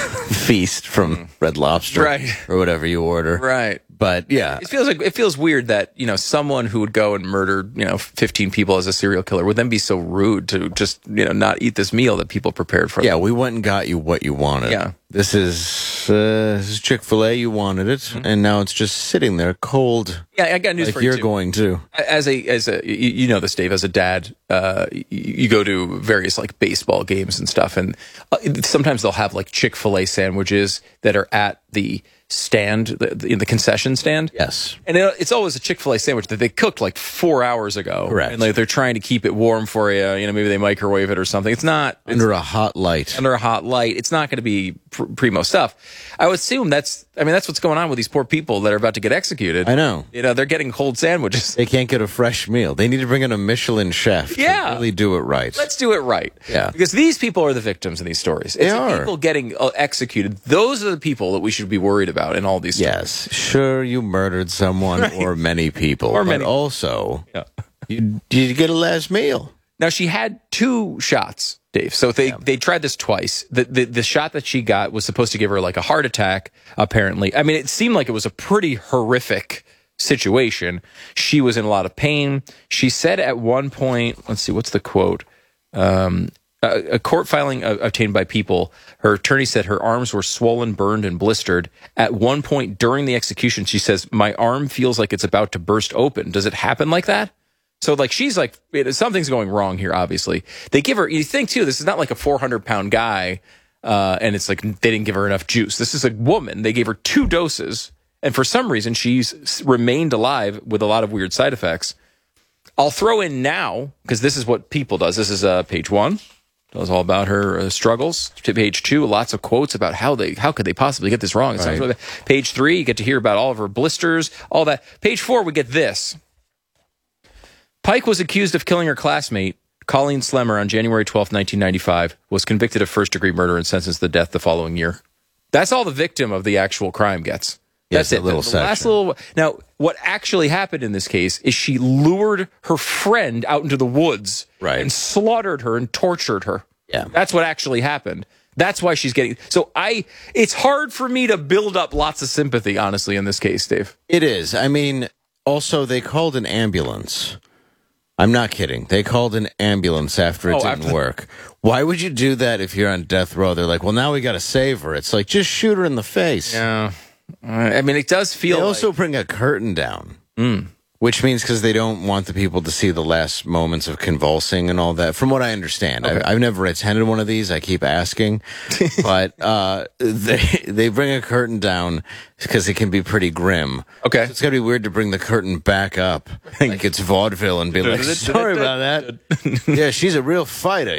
feast from Red Lobster, Right. or whatever you order. Right. But yeah, It feels like it feels weird that, you know, someone who would go and murder, you know, fifteen people as a serial killer would then be so rude to just, you know, not eat this meal that people prepared for them. yeah, we went and got you what you wanted. Yeah. This is uh, this is Chick-fil-A. You wanted it, Mm-hmm. and now it's just sitting there cold. Yeah, I got news like for you. you're too. going to. As a as a you, you know this, Dave, as a dad, uh, you, you go to various like baseball games and stuff, and uh, sometimes they'll have like Chick-fil-A sandwiches that are at the stand, the, in the concession stand. Yes. And it, it's always a Chick-fil-A sandwich that they cooked like four hours ago. Correct. And like they're trying to keep it warm for you. You know, maybe they microwave it or something. It's not it's, Under a hot light. under a hot light. It's not going to be pr- primo stuff. I would assume that's, I mean, that's what's going on with these poor people that are about to get executed. I know. You know, they're getting cold sandwiches. They can't get a fresh meal. They need to bring in a Michelin chef Yeah. to really do it right. Let's do it right. Yeah. Because these people are the victims in these stories. It's They the are. people getting uh, executed. Those are the people that we should be worried about in all these stories. Yes, sure, you murdered someone or many people, Or but many. also Yeah. you did you get a last meal? Now, she had two shots, Dave. So they, they tried this twice. The, the the shot that she got was supposed to give her like a heart attack, apparently. I mean, it seemed like it was a pretty horrific situation. She was in a lot of pain. She said at one point, let's see, what's the quote? Um, a, a court filing uh, obtained by People, her attorney said her arms were swollen, burned, and blistered. At one point during the execution, she says, my arm feels like it's about to burst open. Does it happen like that? So, like, she's like, it, something's going wrong here, obviously. They give her, you think, too, this is not like a four hundred pound guy, uh, and it's like they didn't give her enough juice. This is a woman. They gave her two doses, and for some reason, she's remained alive with a lot of weird side effects. I'll throw in now, because this is what People does. This is uh, page one. Tells all about her uh, struggles. To page two, lots of quotes about how they, how could they possibly get this wrong. It sounds Right. really bad. Page three, you get to hear about all of her blisters, all that. Page four, we get this. Pike was accused of killing her classmate, Colleen Slemmer, on January twelfth, nineteen ninety-five, was convicted of first-degree murder and sentenced to death the following year. That's all the victim of the actual crime gets. Yes, That's that it. little the, the last section. little. Now, what actually happened in this case is she lured her friend out into the woods Right. and slaughtered her and tortured her. Yeah. That's what actually happened. That's why she's getting. So I, it's hard for me to build up lots of sympathy, honestly, in this case, Dave. It is. I mean, also they called an ambulance. I'm not kidding. They called an ambulance after it Oh, didn't after- work. Why would you do that if you're on death row? They're like, well, now we got to save her. It's like, just shoot her in the face. Yeah. I mean, it does feel. They like- also bring a curtain down, Mm. which means because they don't want the people to see the last moments of convulsing and all that. From what I understand, Okay. I, I've never attended one of these. I keep asking, but uh, they they bring a curtain down because it can be pretty grim. Okay. So it's got to be weird to bring the curtain back up like it's vaudeville and be like, sorry about that. Yeah, she's a real fighter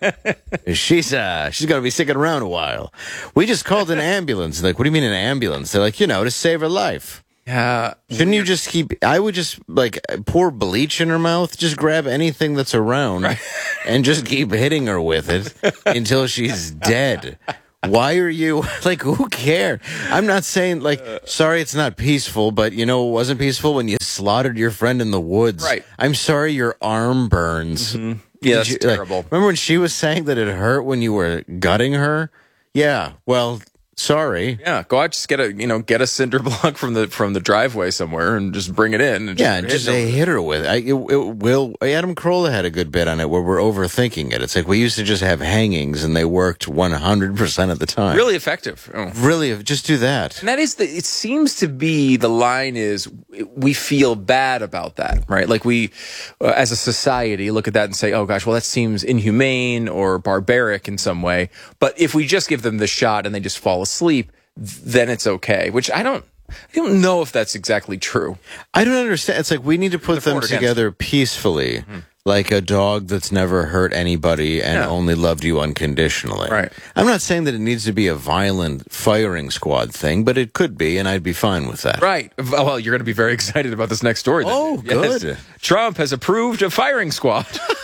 here. She's uh, she's gonna be sticking around a while. We just called an ambulance. Like, what do you mean an ambulance? They're like, you know, to save her life. Yeah. Shouldn't you just keep? I would just like pour bleach in her mouth. Just grab anything that's around and just keep hitting her with it until she's dead. Why are you like? Who cares? I'm not saying like. Sorry, it's not peaceful, but you know it wasn't peaceful when you slaughtered your friend in the woods. Right. I'm sorry, your arm burns. Mm-hmm. Yeah, Did that's you- like, terrible. remember when she was saying that it hurt when you were gutting her? Yeah. Well, sorry. Yeah, go out, just get a you know get a cinder block from the from the driveway somewhere and just bring it in. And Yeah, and hit just it uh, over. hit her with it. I, it, it will. Adam Carolla had a good bit on it where we're overthinking it. It's like we used to just have hangings and they worked one hundred percent of the time. Really effective. Oh. Really, just do that. And that is the. It seems to be the line is we feel bad about that, right? Like we, uh, as a society, look at that and say, "Oh gosh, well that seems inhumane or barbaric in some way." But if we just give them the shot and they just fall asleep, then it's okay. Which I don't. I don't know if that's exactly true. I don't understand. It's like we need to put For them or against? together peacefully. Mm-hmm. like a dog that's never hurt anybody and Yeah. only loved you unconditionally. Right. I'm not saying that it needs to be a violent firing squad thing, but it could be, and I'd be fine with that. Right. Well, you're going to be very excited about this next story. then. Oh, Yes. good. Trump has approved a firing squad.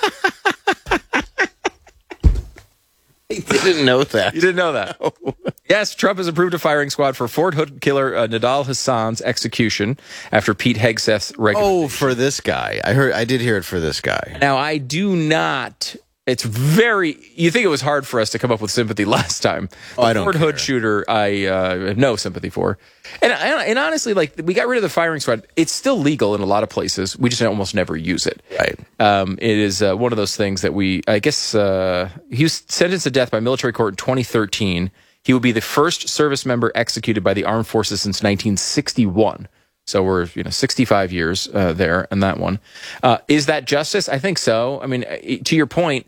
I didn't know that. You didn't know that? Yes, Trump has approved a firing squad for Fort Hood killer uh, Nidal Hassan's execution after Pete Hegseth's recommendation. Oh, for this guy. I heard. I did hear it for this guy. Now, I do not. It's very. You think it was hard for us to come up with sympathy last time? Oh, the I don't Fort care. Hood shooter, I uh, have no sympathy for. And, and and honestly, like we got rid of the firing squad. It's still legal in a lot of places. We just almost never use it. Right. Um, it is uh, one of those things that we. I guess uh, he was sentenced to death by military court in twenty thirteen. He will be the first service member executed by the armed forces since nineteen sixty-one. So we're, you know, sixty-five years uh, there in that one. Uh, is that justice? I think so. I mean, to your point,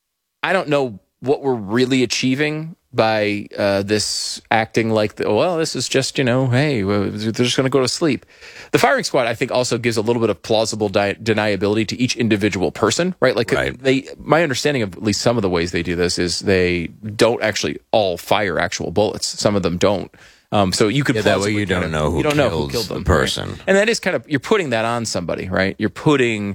I don't know what we're really achieving by uh, this acting like, the, well, this is just, you know, hey, they're just going to go to sleep. The firing squad, I think, also gives a little bit of plausible di- deniability to each individual person, right? Like, Right. they, my understanding of at least some of the ways they do this is they don't actually all fire actual bullets. Some of them don't. Um, so you could Yeah, that way plausibly you don't kind of- know who you don't know who kills killed the them, person. right? And that is kind of, you're putting that on somebody, right? You're putting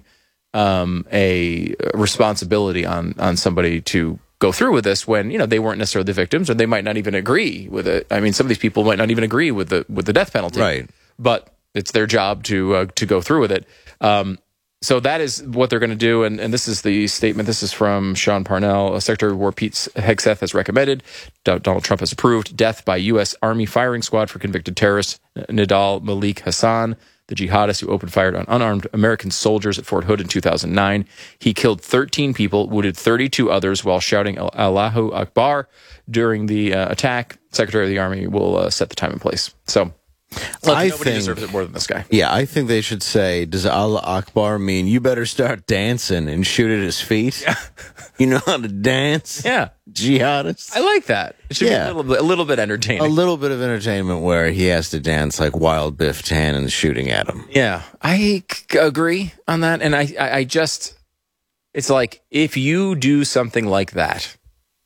um, a responsibility on on somebody to go through with this when, you know, they weren't necessarily the victims, or they might not even agree with it. I mean, some of these people might not even agree with the with the death penalty, Right. But it's their job to uh, to go through with it. Um, so that is what they're going to do, and, and this is the statement. This is from Sean Parnell, Secretary of War Pete Hegseth has recommended, Do- Donald Trump has approved, death by U S Army firing squad for convicted terrorist Nidal Malik Hassan, the jihadist who opened fire on unarmed American soldiers at Fort Hood in two thousand nine. He killed thirteen people, wounded thirty-two others while shouting Allahu Akbar during the uh, attack. Secretary of the Army will uh, set the time and place. So, look, I nobody think- deserves it more than this guy. Yeah, I think they should say, does Allah Akbar mean you better start dancing and shoot at his feet? Yeah. You know how to dance? Yeah. Jihadist? I like that. It should Yeah. be a little bit, a little bit entertaining. A little bit of entertainment where he has to dance like Wild Biff Tannen shooting at him. Yeah, I c- agree on that. And I, I, I just, it's like, if you do something like that,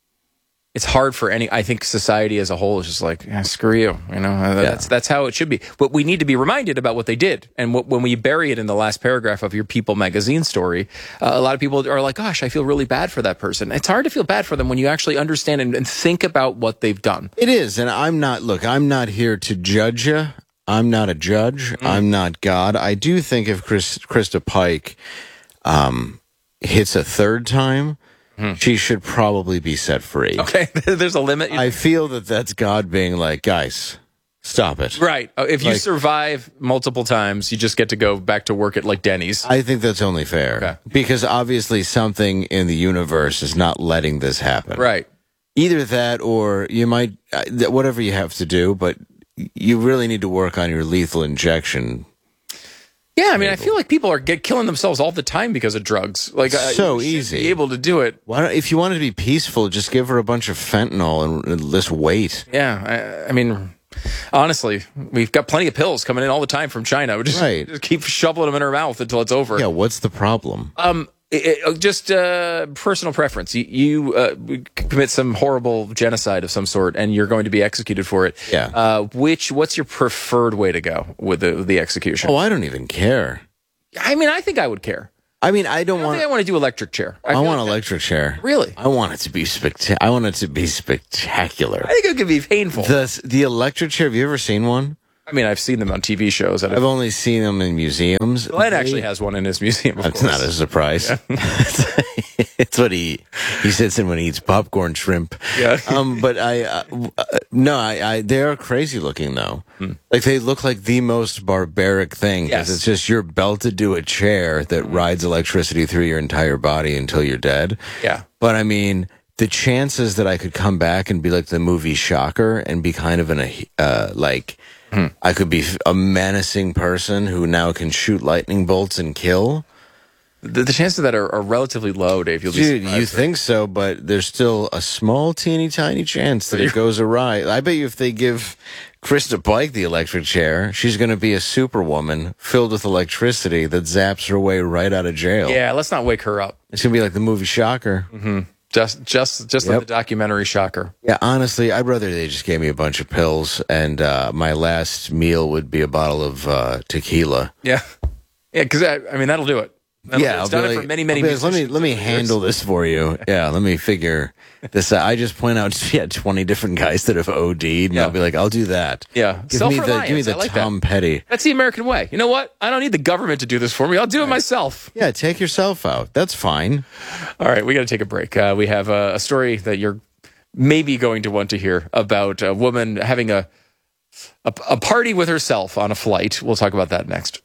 it's hard for any, I think society as a whole is just like, yeah, screw you. You know, uh, that's, that's how it should be. But we need to be reminded about what they did. And what, when we bury it in the last paragraph of your People magazine story, uh, a lot of people are like, gosh, I feel really bad for that person. It's hard to feel bad for them when you actually understand and, and think about what they've done. It is. And I'm not, look, I'm not here to judge you. I'm not a judge. Mm. I'm not God. I do think if Chris, Krista Pike um, hits a third time, she should probably be set free. Okay, there's a limit. I feel that that's God being like, guys, stop it. Right. Uh, If you Like- survive multiple times, you just get to go back to work at like Denny's. I think that's only fair. Okay. Because obviously something in the universe is not letting this happen. Right. Either that or you might, uh, th- whatever you have to do, but you really need to work on your lethal injection. Yeah, I mean, I feel like people are get killing themselves all the time because of drugs. Like, uh, So you should easy. be able to do it. Why don't, if you wanted to be peaceful, just give her a bunch of fentanyl and, and just wait. Yeah, I, I mean, honestly, we've got plenty of pills coming in all the time from China. We just, Right. just keep shoveling them in her mouth until it's over. Yeah, what's the problem? Um, it, it- just uh, personal preference. You, you uh, commit some horrible genocide of some sort, and you're going to be executed for it. Yeah. Uh, which what's your preferred way to go with the the execution? Oh, I don't even care. I mean, I think I would care. I mean, I don't I don't want. think I want to do electric chair. I, feel want like electric chair. Really? I want it to be spectacular. I want it to be spectacular. I think it could be painful. The the electric chair. Have you ever seen one? I mean, I've seen them on T V shows. I've only seen them in museums. Glenn They- actually has one in his museum. Of That's course. not a surprise. It's what he he sits in when he eats popcorn shrimp. Yeah. Um. But I uh, uh, no. I, I they are crazy looking though. Like they look like the most barbaric thing because Yes. it's just you're belted to a chair that rides electricity through your entire body until you're dead. Yeah. But I mean, the chances that I could come back and be like the movie Shocker and be kind of in a uh, like. I could be a menacing person who now can shoot lightning bolts and kill. The, the chances of that are, are relatively low, Dave. You'll be Dude, surprised. you think so, but there's still a small, teeny, tiny chance that it goes awry. I bet you if they give Krista Pike, the electric chair, she's going to be a superwoman filled with electricity that zaps her way right out of jail. Yeah, let's not wake her up. It's going to be like the movie Shocker. Mm-hmm. Just just, just Yep. like the documentary Shocker. Yeah, honestly, I'd rather they just gave me a bunch of pills and uh, my last meal would be a bottle of uh, tequila. Yeah. Yeah, because, I, I mean, that'll do it. That'll yeah, do it. I'll It's done be it like- for many, many I'll be like, let me musicians let me over the handle years. this for you. Yeah, let me figure this out. I just point out yeah, twenty different guys that have OD'd, and Yeah. I'll be like, I'll do that. Yeah. give me the Self-reliance. give me the I like Tom that. Petty. That's the American way. You know what? I don't need the government to do this for me. I'll do it myself. Yeah, take yourself out. That's fine. All right, we got to take a break. Uh, we have a, a story that you're maybe going to want to hear about a woman having a, a a party with herself on a flight. We'll talk about that next.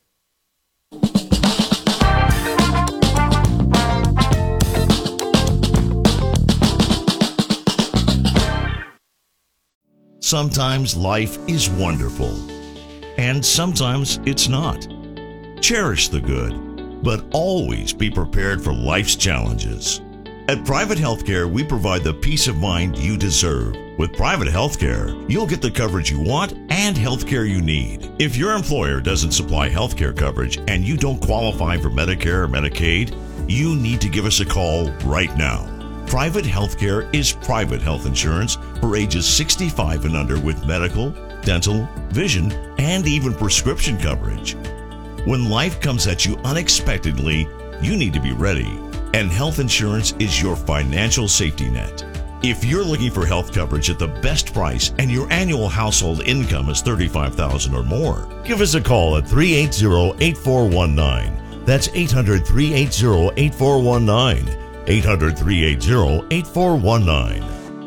Sometimes life is wonderful, and sometimes it's not. Cherish the good, but always be prepared for life's challenges. At Private Healthcare, we provide the peace of mind you deserve. With Private Healthcare, you'll get the coverage you want and healthcare you need. If your employer doesn't supply healthcare coverage and you don't qualify for Medicare or Medicaid, you need to give us a call right now. Private Healthcare is private health insurance for ages sixty-five and under with medical, dental, vision, and even prescription coverage. When life comes at you unexpectedly, you need to be ready, and health insurance is your financial safety net. If you're looking for health coverage at the best price and your annual household income is thirty-five thousand dollars or more, give us a call at three eight zero, eight four one nine. That's eight hundred, three eight zero, eight four one nine. eight hundred, three eight zero, eight four one nine.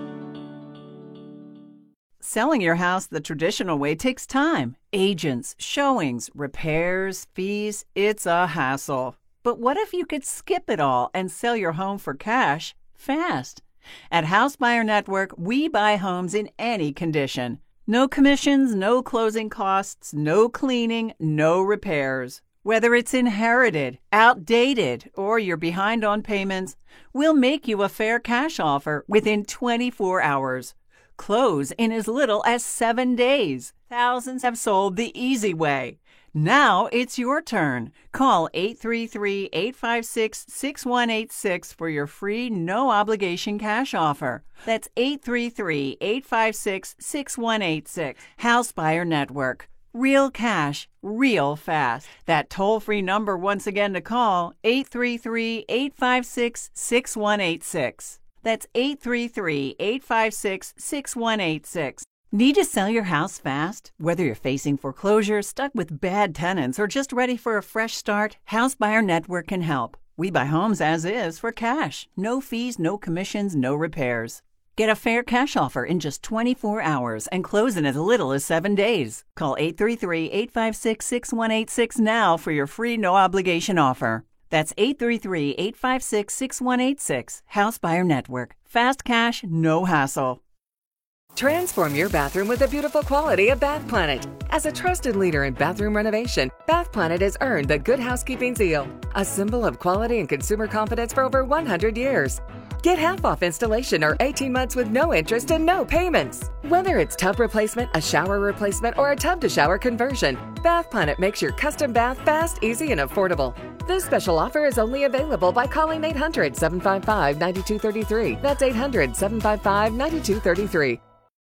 Selling your house the traditional way takes time. Agents, showings, repairs, fees. It's a hassle. But what if you could skip it all and sell your home for cash fast? At House Buyer Network, we buy homes in any condition. No commissions, no closing costs, no cleaning, no repairs. Whether it's inherited, outdated, or you're behind on payments, we'll make you a fair cash offer within twenty-four hours. Close in as little as seven days. Thousands have sold the easy way. Now it's your turn. Call eight three three, eight five six, six one eight six for your free no-obligation cash offer. That's eight three three, eight five six, six one eight six. House Buyer Network. Real cash, real fast. That toll-free number once again to call, eight three three, eight five six, six one eight six. That's eight three three, eight five six, six one eight six. Need to sell your house fast? Whether you're facing foreclosure, stuck with bad tenants, or just ready for a fresh start, House Buyer Network can help. We buy homes as is for cash. No fees, no commissions, no repairs. Get a fair cash offer in just twenty-four hours and close in as little as seven days. Call eight three three, eight five six, six one eight six now for your free no-obligation offer. That's eight three three, eight five six, six one eight six. House Buyer Network. Fast cash, no hassle. Transform your bathroom with the beautiful quality of Bath Planet. As a trusted leader in bathroom renovation, Bath Planet has earned the Good Housekeeping seal, a symbol of quality and consumer confidence for over one hundred years. Get half off installation or eighteen months with no interest and no payments. Whether it's tub replacement, a shower replacement, or a tub-to-shower conversion, Bath Planet makes your custom bath fast, easy, and affordable. This special offer is only available by calling eight hundred, seven five five, nine two three three. That's eight hundred, seven five five, nine two three three.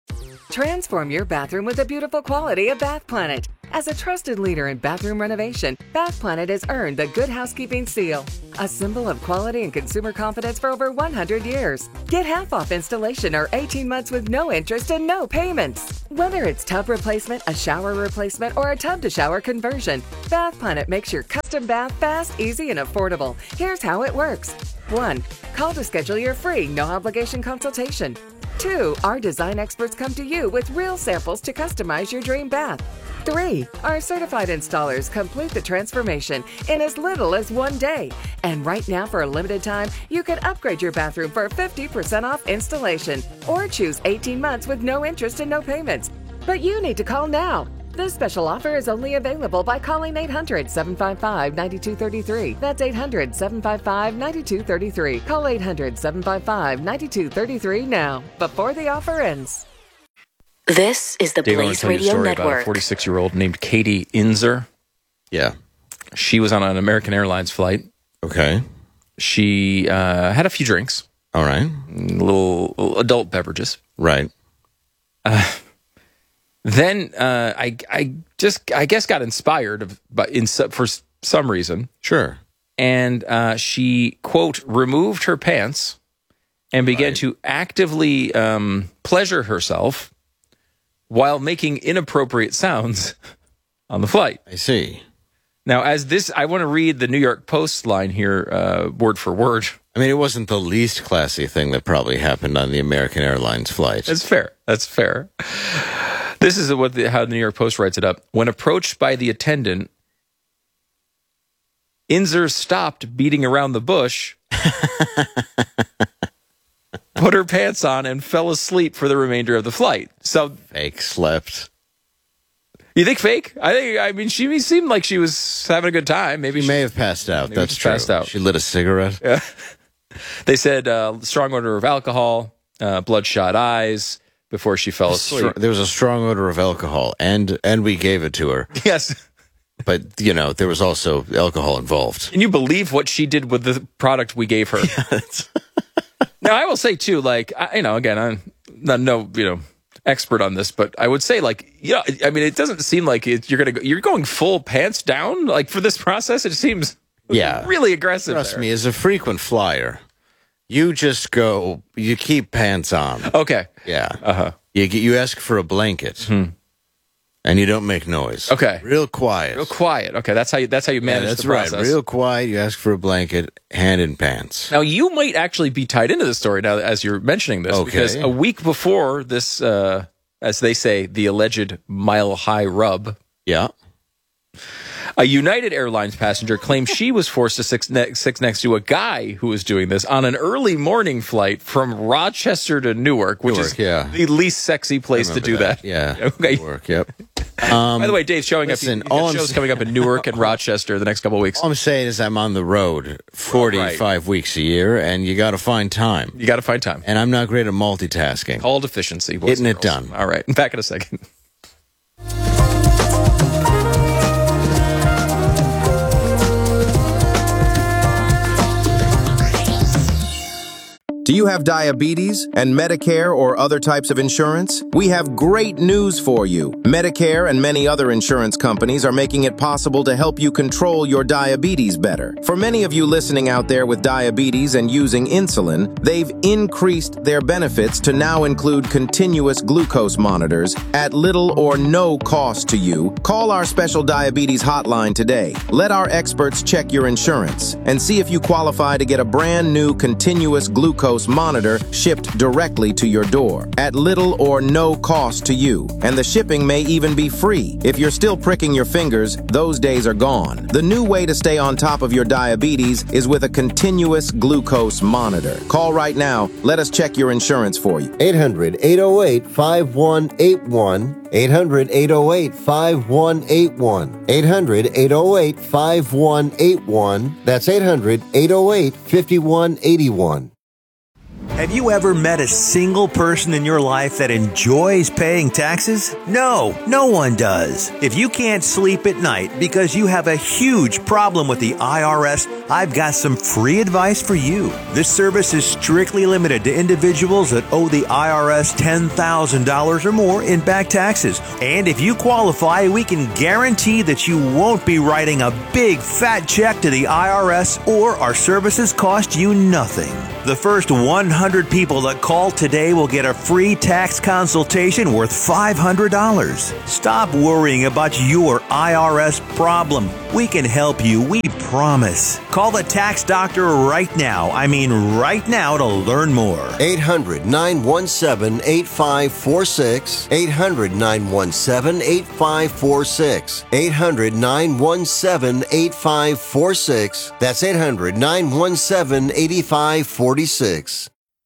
Transform your bathroom with the beautiful quality of Bath Planet. As a trusted leader in bathroom renovation, Bath Planet has earned the Good Housekeeping seal, a symbol of quality and consumer confidence for over one hundred years. Get half off installation or eighteen months with no interest and no payments. Whether it's tub replacement, a shower replacement, or a tub-to-shower conversion, Bath Planet makes your custom bath fast, easy, and affordable. Here's how it works. one. Call to schedule your free no-obligation consultation. two. Our design experts come to you with real samples to customize your dream bath. three. Our certified installers complete the transformation in as little as one day. And right now, for a limited time, you can upgrade your bathroom for fifty percent off installation or choose eighteen months with no interest and no payments. But you need to call now. This special offer is only available by calling eight hundred, seven five five, nine two three three. That's eight hundred, seven five five, nine two three three. Call eight hundred, seven five five, nine two three three now, before the offer ends. This is the Dave, I want Blaze to tell you a Radio story about a Network. forty-six-year-old named Katie Inzer. Yeah. She was on an American Airlines flight. Okay. She uh, had a few drinks. All right. Little, little adult beverages. Right. Uh, then uh, I, I just, I guess, got inspired, but in for some reason. Sure. And uh, she, quote, removed her pants and began right. to actively um, pleasure herself while making inappropriate sounds on the flight. I see. Now, as this, I want to read the New York Post line here, uh, word for word. I mean, it wasn't the least classy thing that probably happened on the American Airlines flight. That's fair. That's fair. This is what the, how the New York Post writes it up. When approached by the attendant, Inzer stopped beating around the bush, put her pants on, and fell asleep for the remainder of the flight. So fake slept. You think fake? I think. I mean, she seemed like she was having a good time. Maybe she, she may have passed out. That's true. Passed out. She lit a cigarette. Yeah. They said uh, strong odor of alcohol, uh, bloodshot eyes before she fell asleep. There was a strong odor of alcohol, and and we gave it to her. Yes. But, you know, there was also alcohol involved. Can you believe what she did with the product we gave her? Yes. Now, I will say, too, like, I, you know, again, I'm not no, you know, expert on this, but I would say, like, you know, I mean, it doesn't seem like it, you're going to go, you're going full pants down, like, for this process. It seems yeah. really aggressive. Trust there. me, as a frequent flyer, you just go, you keep pants on. Okay. Yeah. Uh-huh. You, you ask for a blanket. Hmm. And you don't make noise. Okay. Real quiet. Real quiet. Okay, that's how you that's how you manage yeah, that's the process. Right. Real quiet, you ask for a blanket, hand in pants. Now, you might actually be tied into this story now as you're mentioning this. Okay. Because a week before this, uh, as they say, the alleged mile-high rub. Yeah. A United Airlines passenger claimed she was forced to sit, ne- sit next to a guy who was doing this on an early morning flight from Rochester to Newark, which Newark, is yeah. the least sexy place to do that. that. Yeah. Okay. Newark, yep. Um, By the way, Dave's showing listen, up. You, you all got I'm shows saying, coming up in Newark and Rochester the next couple of weeks. All I'm saying is I'm on the road forty-five right. weeks a year, and you got to find time. You got to find time. And I'm not great at multitasking. Called efficiency. Getting it done. All right. Back in a second. Do you have diabetes and Medicare or other types of insurance? We have great news for you. Medicare and many other insurance companies are making it possible to help you control your diabetes better. For many of you listening out there with diabetes and using insulin, they've increased their benefits to now include continuous glucose monitors at little or no cost to you. Call our special diabetes hotline today. Let our experts check your insurance and see if you qualify to get a brand new continuous glucose monitor shipped directly to your door at little or no cost to you. And the shipping may even be free. If you're still pricking your fingers, those days are gone. The new way to stay on top of your diabetes is with a continuous glucose monitor. Call right now. Let us check your insurance for you. eight hundred, eight oh eight, five one eight one. eight hundred, eight oh eight, five one eight one. eight hundred, eight oh eight, five one eight one. That's eight hundred, eight oh eight, five one eight one. Have you ever met a single person in your life that enjoys paying taxes? No, no one does. If you can't sleep at night because you have a huge problem with the I R S, I've got some free advice for you. This service is strictly limited to individuals that owe the I R S ten thousand dollars or more in back taxes. And if you qualify, we can guarantee that you won't be writing a big fat check to the I R S, or our services cost you nothing. The first one hundred people that call today will get a free tax consultation worth five hundred dollars. Stop worrying about your I R S problem. We can help you, we promise. Call the tax doctor right now. I mean right now to learn more. eight hundred, nine one seven, eight five four six. eight hundred, nine one seven, eight five four six. eight hundred, nine one seven, eight five four six. That's eight hundred, nine one seven, eight five four six.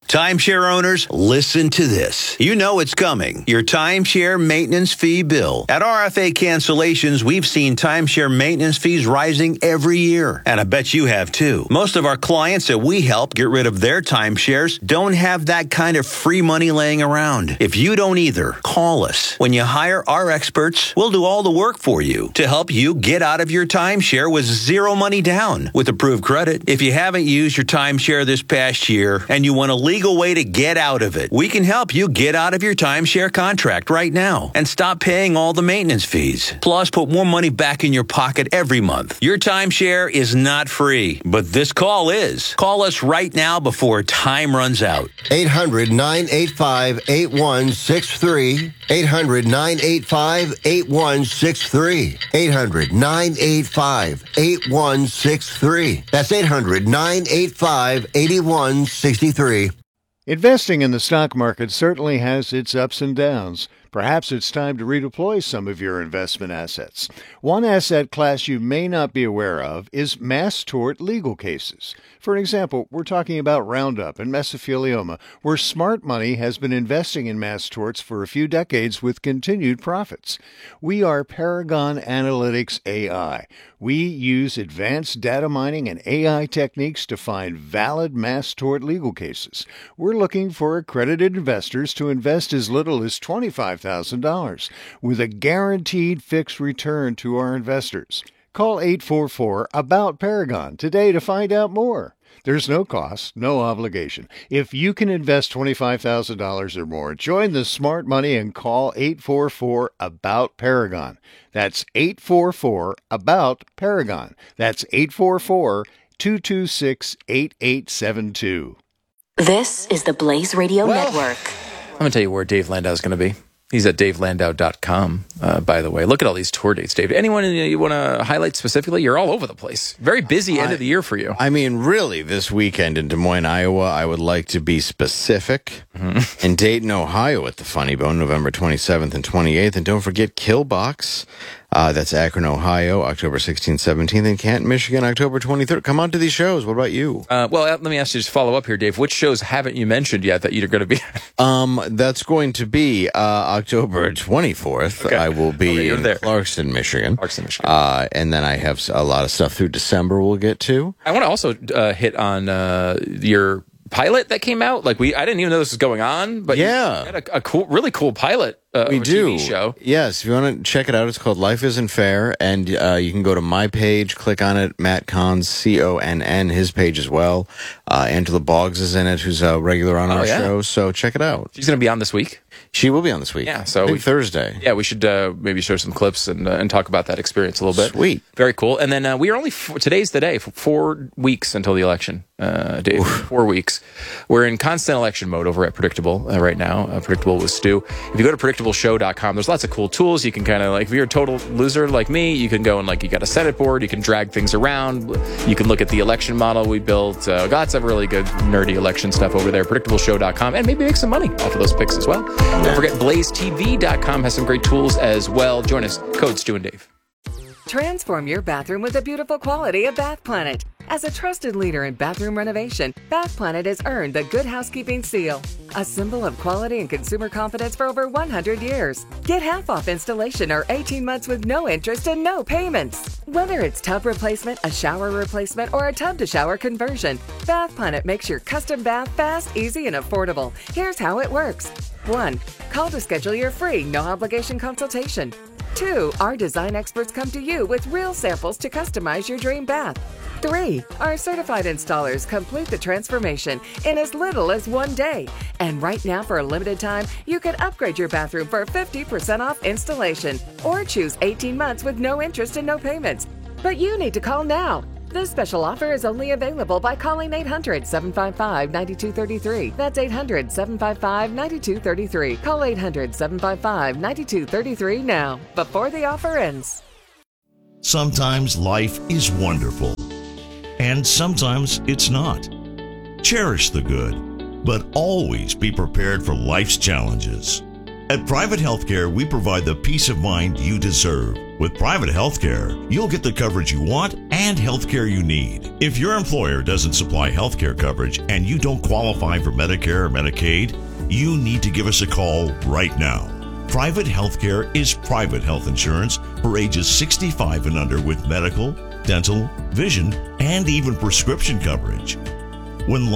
Timeshare owners, listen to this. You know it's coming. Your timeshare maintenance fee bill. At R F A Cancellations, we've seen timeshare maintenance fees rising every year. And I bet you have too. Most of our clients that we help get rid of their timeshares don't have that kind of free money laying around. If you don't either, call us. When you hire our experts, we'll do all the work for you to help you get out of your timeshare with zero money down with approved credit. If you haven't used your timeshare this past year and you want to leave legal way to get out of it. We can help you get out of your timeshare contract right now and stop paying all the maintenance fees. Plus, put more money back in your pocket every month. Your timeshare is not free, but this call is. Call us right now before time runs out. eight hundred, nine eight five, eight one six three. eight hundred, nine eight five, eight one six three. eight hundred, nine eight five, eight one six three. That's eight hundred, nine eight five, eight one six three. Investing in the stock market certainly has its ups and downs. Perhaps it's time to redeploy some of your investment assets. One asset class you may not be aware of is mass tort legal cases. For example, we're talking about Roundup and mesothelioma, where smart money has been investing in mass torts for a few decades with continued profits. We are Paragon Analytics A I. We use advanced data mining and A I techniques to find valid mass tort legal cases. We're looking for accredited investors to invest as little as twenty-five thousand dollars with a guaranteed fixed return to our investors. Call eight four four, ABOUT Paragon today to find out more. There's no cost, no obligation. If you can invest twenty-five thousand dollars or more, join the smart money and call eight four four, ABOUT Paragon. That's eight four four, ABOUT Paragon. That's eight four four, two two six, eight eight seven two. This is the Blaze Radio Well, Network. I'm going to tell you where Dave Landau is going to be. He's at dave landau dot com, uh, by the way. Look at all these tour dates, Dave. Anyone you want to highlight specifically? You're all over the place. Very busy end I, of the year for you. I mean, really, this weekend in Des Moines, Iowa, I would like to be specific. Mm-hmm. In Dayton, Ohio at the Funny Bone, November twenty-seventh and twenty-eighth. And don't forget Killbox. Uh, that's Akron, Ohio, October sixteenth, seventeenth, and Canton, Michigan, October twenty-third. Come on to these shows. What about you? Uh, well, let me ask you, just follow up here, Dave. Which shows haven't you mentioned yet that you're going to be at? um, that's going to be uh, October twenty-fourth. Okay. I will be okay, in there. Clarkston, Michigan. Clarkston, Michigan. Uh, and then I have a lot of stuff through December we'll get to. I want to also uh, hit on uh, your pilot that came out. Like we, I didn't even know this was going on, but yeah, you had a, a cool, really cool pilot. Uh, we do. T V show. Yes, if you want to check it out, it's called Life Isn't Fair, and uh, you can go to my page, click on it. Matt Conn, C O N N, his page as well. Uh, Angela Boggs is in it, who's a regular on oh, our yeah. show. So check it out. She's going to be on this week. She will be on this week. Yeah, so I think we, Thursday. Yeah, we should uh, maybe show some clips and uh, and talk about that experience a little bit. Sweet, very cool. And then uh, we are only f- today's the day. Four weeks until the election. Uh, Dave, four weeks. We're in constant election mode over at Predictable uh, right now. Uh, Predictable with Stu. If you go to predictable show dot com, there's lots of cool tools. You can kind of like, if you're a total loser like me, you can go and like, you got a Senate board, you can drag things around. You can look at the election model we built. Uh, lots of really good nerdy election stuff over there. predictable show dot com, and maybe make some money off of those picks as well. Don't forget blaze t v dot com has some great tools as well. Join us. Code Stu and Dave. Transform your bathroom with the beautiful quality of Bath Planet. As a trusted leader in bathroom renovation, Bath Planet has earned the Good Housekeeping seal, a symbol of quality and consumer confidence for over one hundred years. Get half off installation or eighteen months with no interest and no payments. Whether it's tub replacement, a shower replacement, or a tub-to-shower conversion, Bath Planet makes your custom bath fast, easy, and affordable. Here's how it works. one. Call to schedule your free, no-obligation consultation. two. Our design experts come to you with real samples to customize your dream bath. three. Our certified installers complete the transformation in as little as one day. And right now, for a limited time, you can upgrade your bathroom for fifty percent off installation or choose eighteen months with no interest and no payments. But you need to call now. This special offer is only available by calling eight hundred, seven five five, nine two three three. That's eight hundred, seven five five, nine two three three. Call eight hundred, seven five five, nine two three three now, before the offer ends. Sometimes life is wonderful, and sometimes it's not. Cherish the good, but always be prepared for life's challenges. At Private Healthcare, we provide the peace of mind you deserve. With private healthcare, you'll get the coverage you want and healthcare you need. If your employer doesn't supply healthcare coverage and you don't qualify for Medicare or Medicaid, you need to give us a call right now. Private healthcare is private health insurance for ages sixty-five and under with medical, dental, vision, and even prescription coverage. When